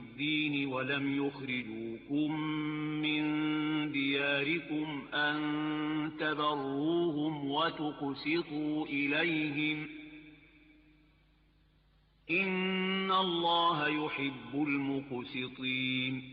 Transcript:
الدين ولم يخرجوكم من دياركم أن تبروهم وتقسطوا إليهم إن الله يحب المقسطين